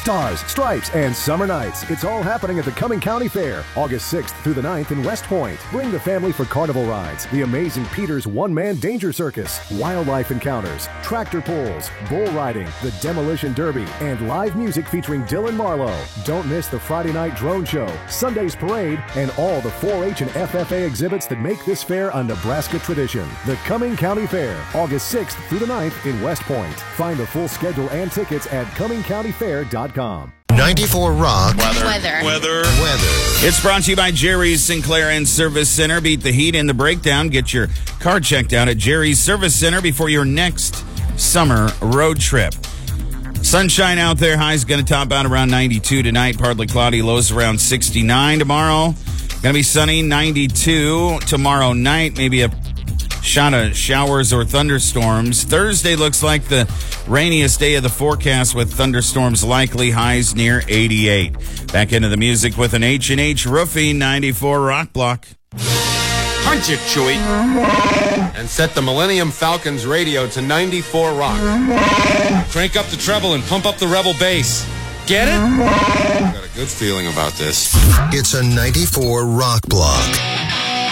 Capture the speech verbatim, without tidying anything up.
Stars, Stripes, and Summer Nights. It's all happening at the Cumming County Fair, August sixth through the ninth in West Point. Bring the family for carnival rides, the amazing Peter's One-Man Danger Circus, wildlife encounters, tractor pulls, bull riding, the Demolition Derby, and live music featuring Dylan Marlowe. Don't miss the Friday night drone show, Sunday's parade, and all the four H and F F A exhibits that make this fair a Nebraska tradition. The Cumming County Fair, August sixth through the ninth in West Point. Find the full schedule and tickets at cumming county fair dot com. ninety-four Rock. Weather. Weather. Weather. Weather. It's brought to you by Jerry's Sinclair and Service Center. Beat the heat in the breakdown. Get your car checked out at Jerry's Service Center before your next summer road trip. Sunshine out there. High's going to top out around ninety-two tonight. Partly cloudy. Lows around sixty-nine tomorrow. Going to be sunny, ninety-two tomorrow night. Maybe a shot of showers or thunderstorms. Thursday looks like the rainiest day of the forecast with thunderstorms likely. Highs near eighty-eight. Back into the music with an H and H Roofing ninety-four Rock Block. Punch it, Chewy. And set the Millennium Falcons radio to ninety-four Rock. Crank up the treble and pump up the Rebel bass. Get it? Got a good feeling about this. It's a ninety-four Rock Block.